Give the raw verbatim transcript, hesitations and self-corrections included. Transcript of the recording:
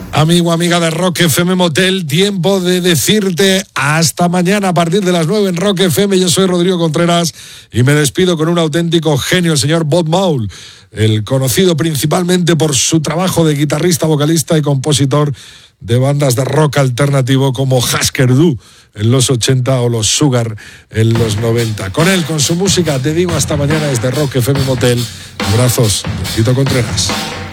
Amigo, amiga de Rock F M Motel, tiempo de decirte hasta mañana a partir de las nueve en Rock F M. Yo soy Rodrigo Contreras y me despido con un auténtico genio, el señor Bob Maul, el conocido principalmente por su trabajo de guitarrista, vocalista y compositor de bandas de rock alternativo como Husker Du en los ochenta o los Sugar en los noventa. Con él, con su música, te digo hasta mañana desde Rock F M Motel. Abrazos, Tito Contreras.